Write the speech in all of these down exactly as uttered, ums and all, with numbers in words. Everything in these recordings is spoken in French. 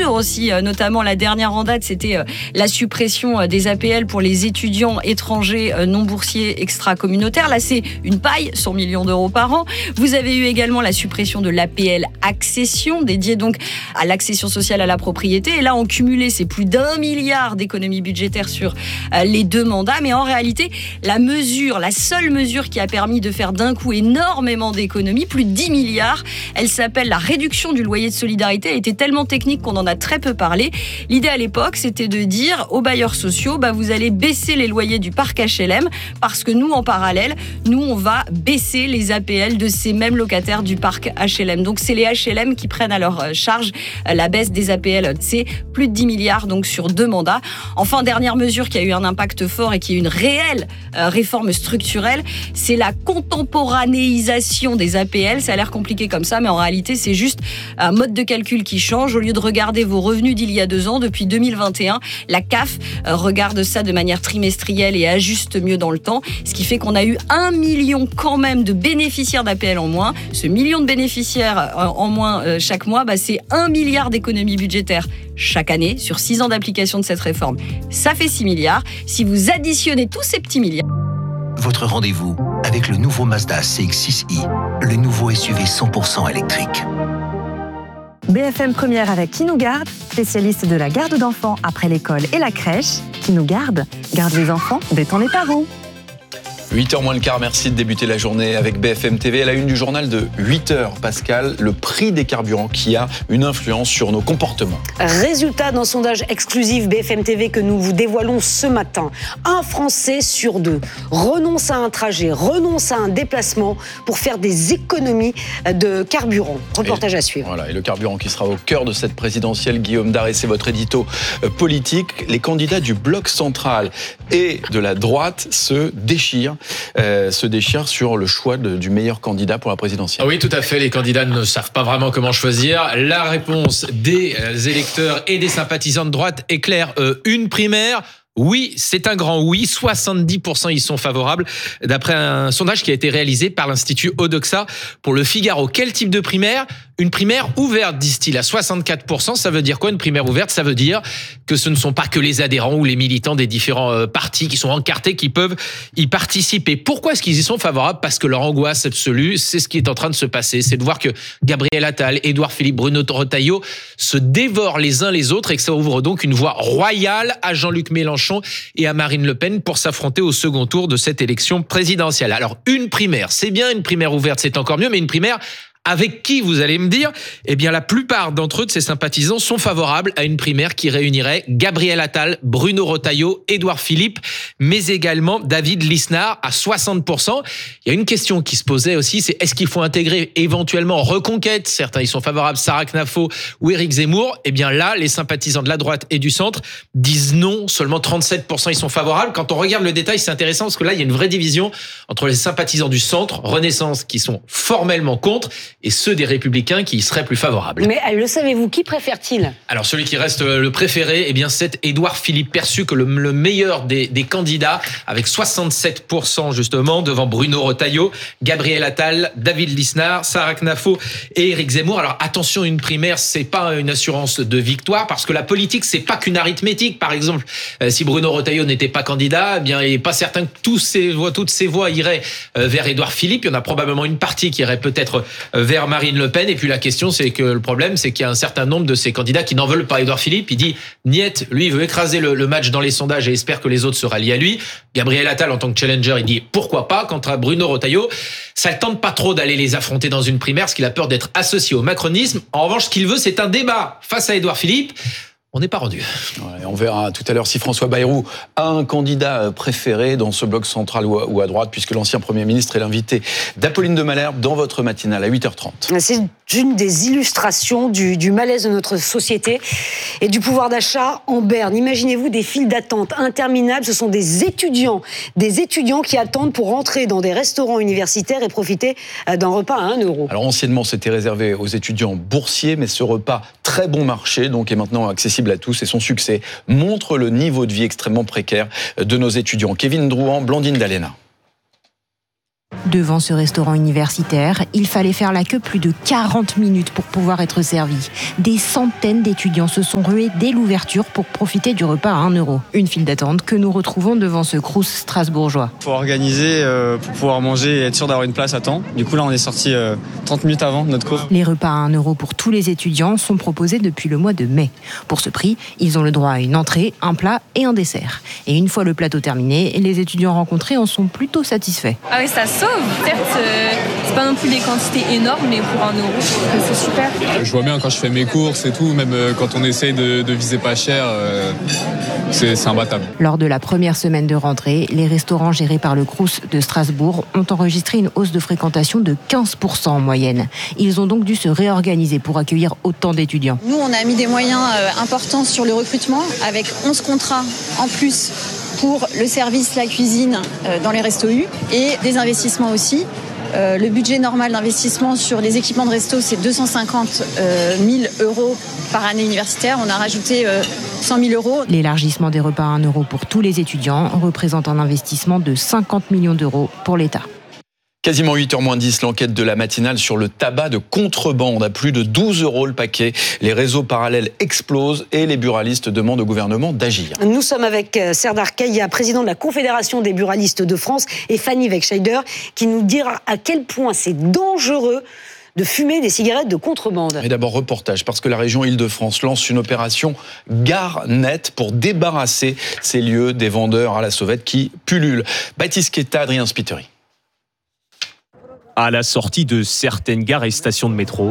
mesures aussi, notamment la dernière en date, c'était la suppression des A P L pour les étudiants étrangers non boursiers extra-communautaires. Là, c'est une paille, cent millions d'euros par an. Vous avez eu également la suppression de l'A P L accession, dédiée donc à l'accession sociale à la propriété. Et là, en cumulé, c'est plus d'un milliard d'économies budgétaires sur les deux mandats. Mais en réalité, la mesure, la seule mesure qui a permis de faire d'un coup énormément d'économies, plus de dix milliards, elle s'appelle la réduction du loyer de solidarité. Elle était tellement technique qu'on en a très peu parlé. L'idée à l'époque, c'était de dire aux bailleurs sociaux, bah, vous allez baisser les loyers du parc H L M parce que nous, en parallèle, nous, on va baisser les A P L de ces mêmes locataires du parc H L M. Donc, c'est les H L M qui prennent à leur charge la baisse des A P L. C'est plus de dix milliards donc sur deux mandats. Enfin, dernière mesure qui a eu un impact fort et qui est une réelle réforme structurelle, c'est la contemporanéisation des A P L. Ça a l'air compliqué comme ça, mais en réalité, c'est juste un mode de calcul qui change. Au lieu de regarder vos revenus d'il y a deux ans, depuis deux mille vingt et un, la C A F regarde ça de manière trimestrielle et ajuste mieux dans le temps, ce qui fait qu'on a eu un million quand même de bénéficiaires d'A P L en moins. Ce million de bénéficiaires en moins chaque mois, bah, c'est un milliard d'économies budgétaires chaque année sur six ans d'application de cette réforme. Ça fait six milliards. Si vous additionnez tous ces petits milliards... Votre rendez-vous avec le nouveau Mazda C X six i, le nouveau S U V cent pour cent électrique. B F M Première avec Qui nous garde, spécialiste de la garde d'enfants après l'école et la crèche. Qui nous garde, garde les enfants, détend les parents. huit heures moins le quart, merci de débuter la journée avec B F M T V. À la une du journal de huit heures, Pascal, le prix des carburants qui a une influence sur nos comportements. Résultat d'un sondage exclusif B F M T V que nous vous dévoilons ce matin. Un Français sur deux renonce à un trajet, renonce à un déplacement pour faire des économies de carburant. Reportage et, à suivre. Voilà, et le carburant qui sera au cœur de cette présidentielle, Guillaume Daré, c'est votre édito politique. Les candidats du bloc central et de la droite se déchirent. Euh, se déchire sur le choix de, du meilleur candidat pour la présidentielle. Oui, tout à fait. Les candidats ne savent pas vraiment comment choisir. La réponse des électeurs et des sympathisants de droite est claire. Euh, une primaire. Oui, c'est un grand oui. soixante-dix pour cent y sont favorables. D'après un sondage qui a été réalisé par l'Institut Odoxa pour le Figaro. Quel type de primaire ? Une primaire ouverte, disent-ils, à soixante-quatre pour cent. Ça veut dire quoi, une primaire ouverte ? Ça veut dire que ce ne sont pas que les adhérents ou les militants des différents partis qui sont encartés qui peuvent y participer. Pourquoi est-ce qu'ils y sont favorables ? Parce que leur angoisse absolue, c'est ce qui est en train de se passer. C'est de voir que Gabriel Attal, Édouard Philippe, Bruno Retailleau se dévorent les uns les autres et que ça ouvre donc une voie royale à Jean-Luc Mélenchon et à Marine Le Pen pour s'affronter au second tour de cette élection présidentielle. Alors, une primaire, c'est bien, une primaire ouverte, c'est encore mieux, mais une primaire avec qui, vous allez me dire ? Eh bien, la plupart d'entre eux, de ces sympathisants, sont favorables à une primaire qui réunirait Gabriel Attal, Bruno Retailleau, Édouard Philippe, mais également David Lisnard à soixante pour cent. Il y a une question qui se posait aussi, c'est est-ce qu'il faut intégrer éventuellement Reconquête ? Certains y sont favorables, Sarah Knafo ou Éric Zemmour. Eh bien là, les sympathisants de la droite et du centre disent non, seulement trente-sept pour cent y sont favorables. Quand on regarde le détail, c'est intéressant parce que là, il y a une vraie division entre les sympathisants du centre, Renaissance, qui sont formellement contre, et ceux des Républicains qui y seraient plus favorables. Mais le savez-vous, qui préfère-t-il ? Alors celui qui reste le préféré, eh bien c'est Édouard Philippe, perçu que le, le meilleur des, des candidats, avec soixante-sept pour cent justement, devant Bruno Retailleau, Gabriel Attal, David Lisnard, Sarah Knafo et Éric Zemmour. Alors attention, une primaire, c'est pas une assurance de victoire, parce que la politique, c'est pas qu'une arithmétique. Par exemple, si Bruno Retailleau n'était pas candidat, eh bien il n'est pas certain que tous ces voix, toutes ces voix iraient vers Édouard Philippe. Il y en a probablement une partie qui irait peut-être vers Marine Le Pen. Et puis la question, c'est que le problème, c'est qu'il y a un certain nombre de ces candidats qui n'en veulent pas Édouard Philippe. Il dit niet, lui, il veut écraser le, le match dans les sondages et espère que les autres se rallient à lui. Gabriel Attal, en tant que challenger, il dit pourquoi pas. Quant à Bruno Retailleau, ça ne tente pas trop d'aller les affronter dans une primaire, parce qu'il a peur d'être associé au macronisme. En revanche, ce qu'il veut, c'est un débat face à Édouard Philippe. On n'est pas rendu. Ouais, on verra tout à l'heure si François Bayrou a un candidat préféré dans ce bloc central ou à droite, puisque l'ancien Premier ministre est l'invité d'Apolline de Malherbe dans votre matinale à huit heures trente. C'est une des illustrations du, du malaise de notre société et du pouvoir d'achat en berne. Imaginez-vous des files d'attente interminables. Ce sont des étudiants, des étudiants qui attendent pour rentrer dans des restaurants universitaires et profiter d'un repas à un euro. Alors anciennement, c'était réservé aux étudiants boursiers, mais ce repas très bon marché donc est maintenant accessible à tous et son succès montre le niveau de vie extrêmement précaire de nos étudiants. Kevin Drouan, Blandine Dalena. Devant ce restaurant universitaire, il fallait faire la queue plus de quarante minutes pour pouvoir être servi. Des centaines d'étudiants se sont rués dès l'ouverture pour profiter du repas à un euro. Une file d'attente que nous retrouvons devant ce Crous strasbourgeois. Il faut organiser euh, pour pouvoir manger et être sûr d'avoir une place à temps. Du coup là on est sorti euh, trente minutes avant notre cours. Les repas à un euro pour tous les étudiants sont proposés depuis le mois de mai. Pour ce prix, ils ont le droit à une entrée, un plat et un dessert. Et une fois le plateau terminé, les étudiants rencontrés en sont plutôt satisfaits. Ah oui, ça sauve. Certes, euh, c'est pas non plus des quantités énormes, mais pour un euro, c'est super. Je vois bien quand je fais mes courses et tout, même quand on essaye de, de viser pas cher, euh, c'est, c'est imbattable. Lors de la première semaine de rentrée, les restaurants gérés par le Crous de Strasbourg ont enregistré une hausse de fréquentation de quinze pour cent en moyenne. Ils ont donc dû se réorganiser pour accueillir autant d'étudiants. Nous, on a mis des moyens euh, importants sur le recrutement, avec onze contrats en plus pour le service, la cuisine euh, dans les restos U et des investissements aussi. Euh, le budget normal d'investissement sur les équipements de resto, c'est deux cent cinquante mille euros par année universitaire. On a rajouté euh, cent mille euros. L'élargissement des repas à un euro pour tous les étudiants représente un investissement de cinquante millions d'euros pour l'État. Quasiment huit heures moins dix, l'enquête de la matinale sur le tabac de contrebande à plus de douze euros le paquet. Les réseaux parallèles explosent et les buralistes demandent au gouvernement d'agir. Nous sommes avec Serdar Kaya, président de la Confédération des buralistes de France, et Fanny Wegscheider, qui nous dira à quel point c'est dangereux de fumer des cigarettes de contrebande. Et d'abord, reportage, parce que la région Île-de-France lance une opération Gare Nette pour débarrasser ces lieux des vendeurs à la sauvette qui pullulent. Baptiste Quetta, Adrien Spiteri. À la sortie de certaines gares et stations de métro,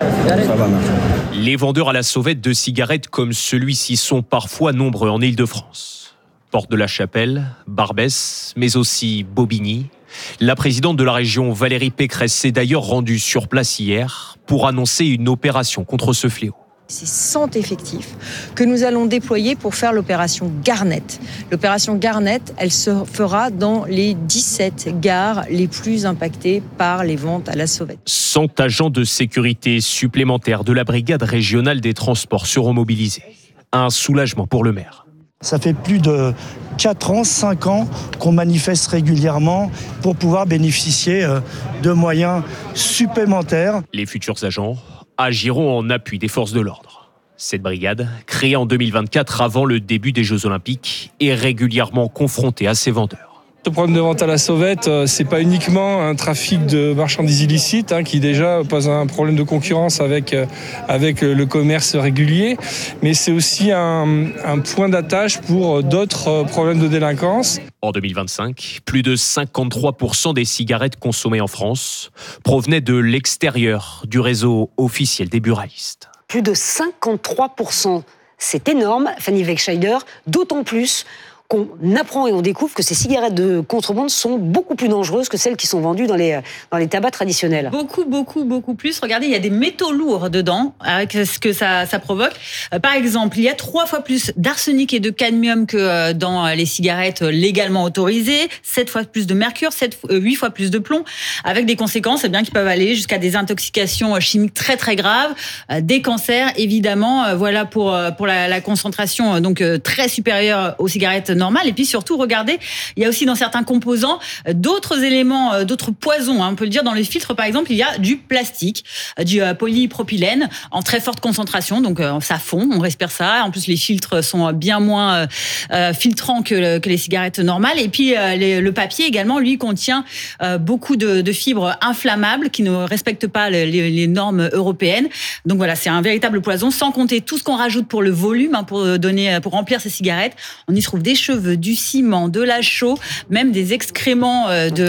les vendeurs à la sauvette de cigarettes comme celui-ci sont parfois nombreux en Île-de-France. Porte de la Chapelle, Barbès, mais aussi Bobigny. La présidente de la région, Valérie Pécresse, s'est d'ailleurs rendue sur place hier pour annoncer une opération contre ce fléau. C'est cent effectifs que nous allons déployer pour faire l'opération Gare Nette. L'opération Gare Nette, elle se fera dans les dix-sept gares les plus impactées par les ventes à la sauvette. cent agents de sécurité supplémentaires de la brigade régionale des transports seront mobilisés. Un soulagement pour le maire. Ça fait plus de quatre ans, cinq ans qu'on manifeste régulièrement pour pouvoir bénéficier de moyens supplémentaires. Les futurs agents agiront en appui des forces de l'ordre. Cette brigade, créée en deux mille vingt-quatre avant le début des Jeux Olympiques, est régulièrement confrontée à ces vendeurs. Le problème de vente à la sauvette, c'est pas uniquement un trafic de marchandises illicites hein, qui déjà pose un problème de concurrence avec, avec le commerce régulier, mais c'est aussi un, un point d'attache pour d'autres problèmes de délinquance. En deux mille vingt-cinq, plus de cinquante-trois pour cent des cigarettes consommées en France provenaient de l'extérieur du réseau officiel des buralistes. Plus de cinquante-trois pour cent, c'est énorme, Fanny Wegscheider, d'autant plus qu'on apprend et on découvre que ces cigarettes de contrebande sont beaucoup plus dangereuses que celles qui sont vendues dans les, dans les tabacs traditionnels. Beaucoup, beaucoup, beaucoup plus. Regardez, il y a des métaux lourds dedans, avec ce que ça, ça provoque. Euh, par exemple, il y a trois fois plus d'arsenic et de cadmium que dans les cigarettes légalement autorisées, sept fois plus de mercure, sept, huit fois plus de plomb, avec des conséquences eh bien, qui peuvent aller jusqu'à des intoxications chimiques très, très graves, euh, des cancers, évidemment. Euh, voilà pour, pour la, la concentration donc, euh, très supérieure aux cigarettes normales. Et puis surtout, regardez, il y a aussi dans certains composants d'autres éléments, d'autres poisons. Hein, on peut le dire, dans les filtres, par exemple, il y a du plastique, du polypropylène en très forte concentration. Donc, ça fond, on respire ça. En plus, les filtres sont bien moins euh, filtrants que, le, que les cigarettes normales. Et puis, euh, les, le papier également, lui, contient euh, beaucoup de, de fibres inflammables qui ne respectent pas les, les normes européennes. Donc, voilà, c'est un véritable poison, sans compter tout ce qu'on rajoute pour le volume, hein, pour, donner, pour remplir ces cigarettes. On y trouve des cheveux, du ciment, de la chaux, même des excréments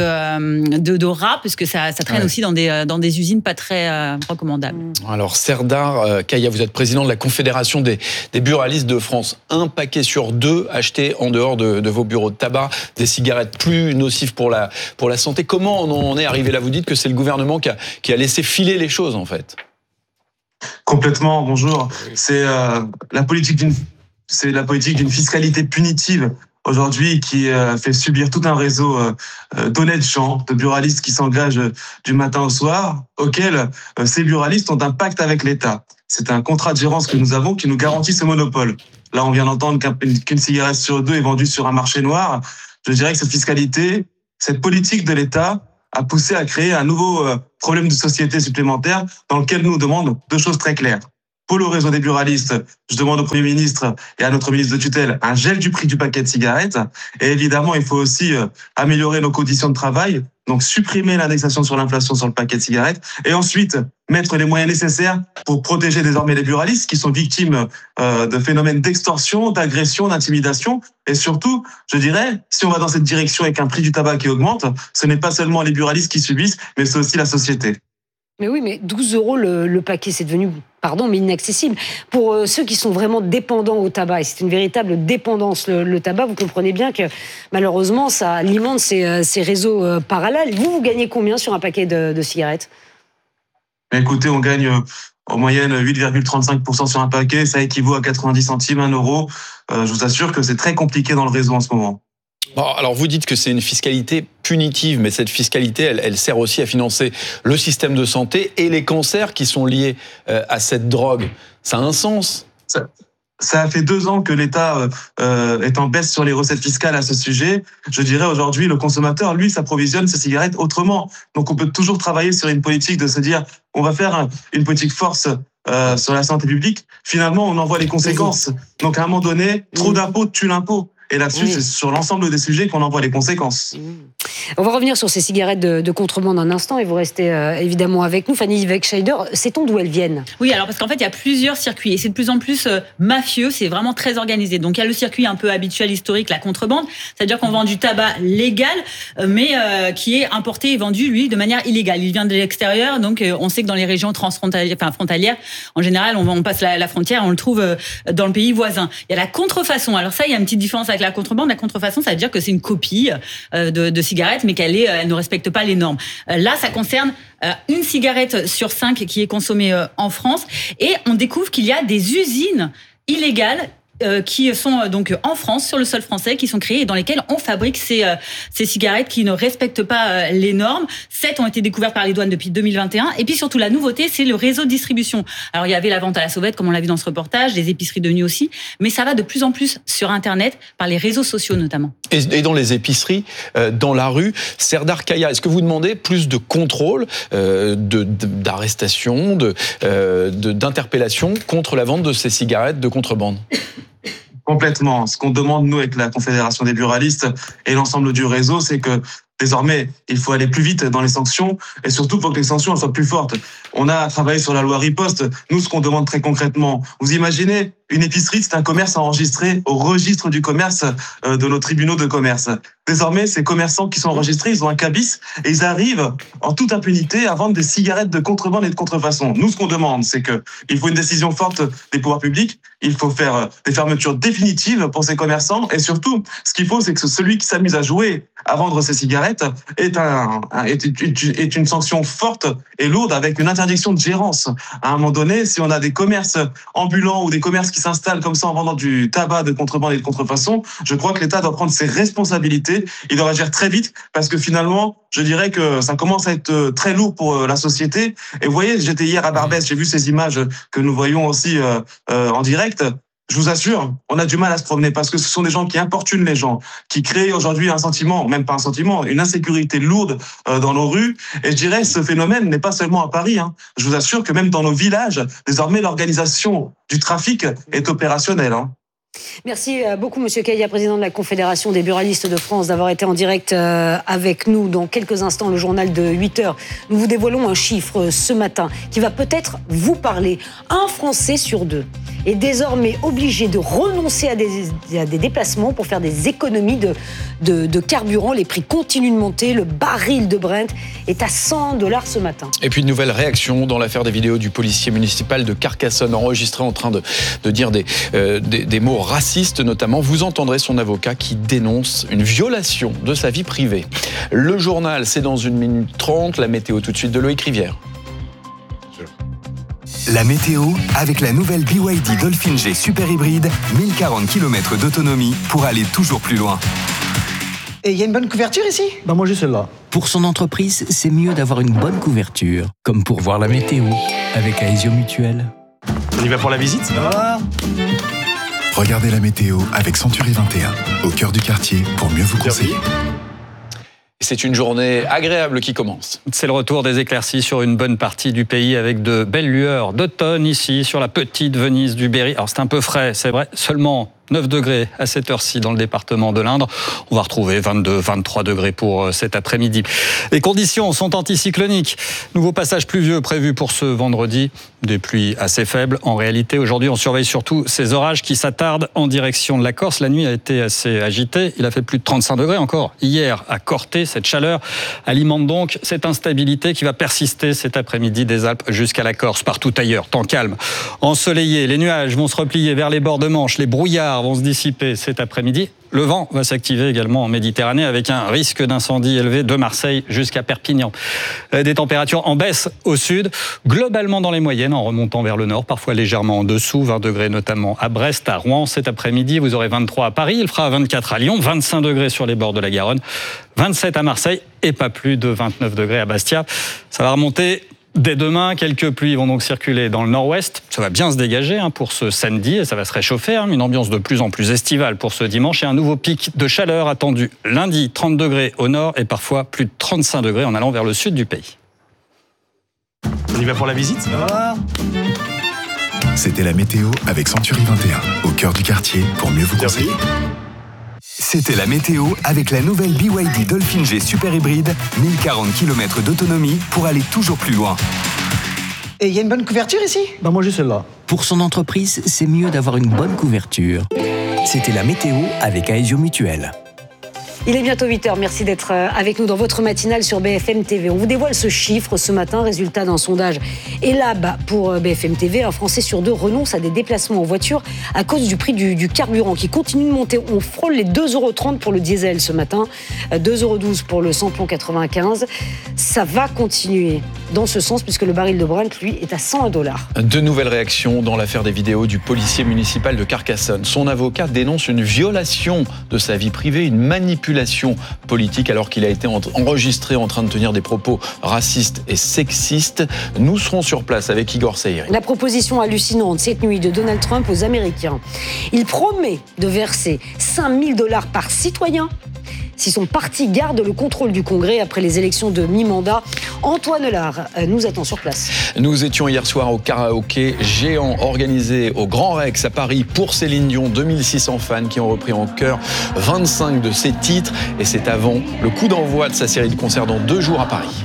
de, de, de rats, puisque ça, ça traîne ouais. aussi dans des, dans des usines pas très euh, recommandables. Alors, Serdar euh, Kaya, vous êtes président de la Confédération des, des buralistes de France. Un paquet sur deux acheté en dehors de, de vos bureaux de tabac, des cigarettes plus nocives pour la, pour la santé. Comment on en est arrivé là? Vous dites que c'est le gouvernement qui a, qui a laissé filer les choses, en fait. Complètement, bonjour. C'est euh, la politique d'une C'est la politique d'une fiscalité punitive aujourd'hui qui euh, fait subir tout un réseau euh, d'honnêtes gens, de buralistes qui s'engagent du matin au soir, auxquels euh, ces buralistes ont un pacte avec l'État. C'est un contrat de gérance que nous avons qui nous garantit ce monopole. Là, on vient d'entendre qu'une cigarette sur deux est vendue sur un marché noir. Je dirais que cette fiscalité, cette politique de l'État a poussé à créer un nouveau euh, problème de société supplémentaire dans lequel nous demandons deux choses très claires. Pour le réseau des buralistes, je demande au Premier ministre et à notre ministre de tutelle un gel du prix du paquet de cigarettes. Et évidemment, il faut aussi euh, améliorer nos conditions de travail, donc supprimer l'indexation sur l'inflation sur le paquet de cigarettes, et ensuite mettre les moyens nécessaires pour protéger désormais les buralistes qui sont victimes euh, de phénomènes d'extorsion, d'agression, d'intimidation. Et surtout, je dirais, si on va dans cette direction avec un prix du tabac qui augmente, ce n'est pas seulement les buralistes qui subissent, mais c'est aussi la société. Mais oui, mais douze euros le, le paquet, c'est devenu, pardon, mais inaccessible. Pour euh, ceux qui sont vraiment dépendants au tabac, et c'est une véritable dépendance, le, le tabac, vous comprenez bien que malheureusement, ça alimente ces, ces réseaux euh, parallèles. Vous, vous gagnez combien sur un paquet de, de cigarettes ? Écoutez, on gagne euh, en moyenne huit virgule trente-cinq pour cent sur un paquet, ça équivaut à quatre-vingt-dix centimes, un euro. Euh, je vous assure que c'est très compliqué dans le réseau en ce moment. Bon, alors vous dites que c'est une fiscalité punitive, mais cette fiscalité, elle, elle sert aussi à financer le système de santé et les cancers qui sont liés euh, à cette drogue. Ça a un sens. Ça, ça a fait deux ans que l'État euh, est en baisse sur les recettes fiscales à ce sujet. Je dirais aujourd'hui, le consommateur, lui, s'approvisionne ses cigarettes autrement. Donc on peut toujours travailler sur une politique de se dire, on va faire un, une politique force euh, sur la santé publique. Finalement, on en voit les conséquences. Donc à un moment donné, trop d'impôts tue l'impôt. Et là-dessus, oui. C'est sur l'ensemble des sujets qu'on en voit les conséquences. On va revenir sur ces cigarettes de, de contrebande un instant et vous restez euh, évidemment avec nous. Fanny Weckscheider, sait-on d'où elles viennent ? Oui, alors parce qu'en fait, il y a plusieurs circuits et c'est de plus en plus euh, mafieux, c'est vraiment très organisé. Donc il y a le circuit un peu habituel, historique, la contrebande, c'est-à-dire qu'on vend du tabac légal, euh, mais euh, qui est importé et vendu, lui, de manière illégale. Il vient de l'extérieur, donc euh, on sait que dans les régions transfrontalières, enfin frontalières, en général, on, on passe la, la frontière, on le trouve euh, dans le pays voisin. Il y a la contrefaçon. Alors ça, il y a une petite différence avec la contrebande. La contrefaçon, ça veut dire que c'est une copie euh, de, de cigarettes, mais qu'elle est, elle ne respecte pas les normes. Euh, là, ça concerne euh, une cigarette sur cinq qui est consommée euh, en France, et on découvre qu'il y a des usines illégales Euh, qui sont euh, donc en France, sur le sol français, qui sont créées et dans lesquelles on fabrique ces, euh, ces cigarettes qui ne respectent pas euh, les normes. Sept ont été découvertes par les douanes depuis deux mille vingt et un. Et puis surtout, la nouveauté, c'est le réseau de distribution. Alors, il y avait la vente à la sauvette, comme on l'a vu dans ce reportage, des épiceries de nuit aussi, mais ça va de plus en plus sur Internet, par les réseaux sociaux notamment. Et, et dans les épiceries, euh, dans la rue, Serdar Kaya, est-ce que vous demandez plus de contrôle, euh, de, de, d'arrestation, de, euh, de, d'interpellation contre la vente de ces cigarettes de contrebande ? Complètement. Ce qu'on demande, nous, avec la Confédération des buralistes et l'ensemble du réseau, c'est que désormais, il faut aller plus vite dans les sanctions et surtout pour que les sanctions soient plus fortes. On a travaillé sur la loi riposte. Nous, ce qu'on demande très concrètement, vous imaginez, une épicerie, c'est un commerce enregistré au registre du commerce de nos tribunaux de commerce. Désormais, ces commerçants qui sont enregistrés, ils ont un cabis et ils arrivent en toute impunité à vendre des cigarettes de contrebande et de contrefaçon. Nous, ce qu'on demande, c'est que il faut une décision forte des pouvoirs publics. Il faut faire des fermetures définitives pour ces commerçants et surtout, ce qu'il faut, c'est que celui qui s'amuse à jouer à vendre ces cigarettes est, un, est, est, est une sanction forte et lourde avec une interdiction de gérance. À un moment donné, si on a des commerces ambulants ou des commerces qui s'installent comme ça en vendant du tabac de contrebande et de contrefaçon, je crois que l'État doit prendre ses responsabilités. Il doit agir très vite parce que finalement, je dirais que ça commence à être très lourd pour la société. Et vous voyez, j'étais hier à Barbès, j'ai vu ces images que nous voyons aussi euh, euh, en direct. Je vous assure, on a du mal à se promener parce que ce sont des gens qui importunent les gens, qui créent aujourd'hui un sentiment, même pas un sentiment, une insécurité lourde euh, dans nos rues. Et je dirais, ce phénomène n'est pas seulement à Paris. Hein. Je vous assure que même dans nos villages, désormais, l'organisation du trafic est opérationnelle. Hein. Merci beaucoup, Monsieur Kaya, président de la Confédération des buralistes de France, d'avoir été en direct avec nous. Dans quelques instants, le journal de huit heures, nous vous dévoilons un chiffre ce matin qui va peut-être vous parler. Un Français sur deux est désormais obligé de renoncer à des, à des déplacements pour faire des économies de, de, de carburant. Les prix continuent de monter. Le baril de Brent est à cent dollars ce matin. Et puis une nouvelle réaction dans l'affaire des vidéos du policier municipal de Carcassonne enregistré en train de, de dire des, euh, des, des mots racistes notamment. Vous entendrez son avocat qui dénonce une violation de sa vie privée. Le journal, c'est dans une minute trente. La météo tout de suite de Loïc Rivière. La météo avec la nouvelle B Y D Dolphin G Super Hybride, mille quarante kilomètres d'autonomie pour aller toujours plus loin. Et il y a une bonne couverture ici ? Bah moi j'ai celle-là. Pour son entreprise, c'est mieux d'avoir une bonne couverture, comme pour voir la météo avec Aesio Mutuel. On y va pour la visite ? Ah. Regardez la météo avec Century vingt et un, au cœur du quartier pour mieux vous conseiller. c'est une journée agréable qui commence. C'est le retour des éclaircies sur une bonne partie du pays avec de belles lueurs d'automne ici sur la petite Venise du Berry. Alors c'est un peu frais, c'est vrai, seulement neuf degrés à cette heure-ci dans le département de l'Indre. On va retrouver vingt-deux, vingt-trois degrés pour cet après-midi. Les conditions sont anticycloniques. Nouveau passage pluvieux prévu pour ce vendredi. Des pluies assez faibles. En réalité, aujourd'hui, on surveille surtout ces orages qui s'attardent en direction de la Corse. La nuit a été assez agitée. Il a fait plus de trente-cinq degrés encore hier à Corté. Cette chaleur alimente donc cette instabilité qui va persister cet après-midi des Alpes jusqu'à la Corse. Partout ailleurs, temps calme, ensoleillé. Les nuages vont se replier vers les bords de Manche. Les brouillards vont se dissiper cet après-midi. Le vent va s'activer également en Méditerranée avec un risque d'incendie élevé de Marseille jusqu'à Perpignan. Des températures en baisse au sud, globalement dans les moyennes en remontant vers le nord, parfois légèrement en dessous, vingt degrés notamment à Brest, à Rouen. Cet après-midi, vous aurez vingt-trois à Paris, il fera vingt-quatre à Lyon, vingt-cinq degrés sur les bords de la Garonne, vingt-sept à Marseille et pas plus de vingt-neuf degrés à Bastia. Ça va remonter dès demain, quelques pluies vont donc circuler dans le nord-ouest. Ça va bien se dégager hein, pour ce samedi et ça va se réchauffer. Hein, une ambiance de plus en plus estivale pour ce dimanche et un nouveau pic de chaleur attendu lundi, trente degrés au nord et parfois plus de trente-cinq degrés en allant vers le sud du pays. On y va pour la visite ? C'était la météo avec Century vingt et un, au cœur du quartier pour mieux vous conseiller. C'était la météo avec la nouvelle B Y D Dolphin G Super Hybride, mille quarante kilomètres d'autonomie pour aller toujours plus loin. Et il y a une bonne couverture ici ? Bah moi j'ai celle-là. Pour son entreprise, c'est mieux d'avoir une bonne couverture. C'était la météo avec Aesio Mutuel. Il est bientôt huit heures, merci d'être avec nous dans votre matinale sur B F M T V. On vous dévoile ce chiffre ce matin, résultat d'un sondage Elab pour B F M T V. Un Français sur deux renonce à des déplacements en voiture à cause du prix du, du carburant qui continue de monter. On frôle les deux euros trente pour le diesel ce matin, deux euros douze pour le samplon quatre-vingt-quinze. Ça va continuer dans ce sens puisque le baril de Brent, lui, est à cent un dollars. De nouvelles réactions dans l'affaire des vidéos du policier municipal de Carcassonne. Son avocat dénonce une violation de sa vie privée, une manipulation politique alors qu'il a été enregistré en train de tenir des propos racistes et sexistes. Nous serons sur place avec Igor Saïri. La proposition hallucinante cette nuit de Donald Trump aux Américains. Il promet de verser cinq mille dollars par citoyen si son parti garde le contrôle du Congrès après les élections de mi-mandat. Antoine Lard nous attend sur place. Nous étions hier soir au karaoké géant organisé au Grand Rex à Paris pour Céline Dion. deux mille six cents fans qui ont repris en chœur vingt-cinq de ses titres. Et c'est avant le coup d'envoi de sa série de concerts dans deux jours à Paris.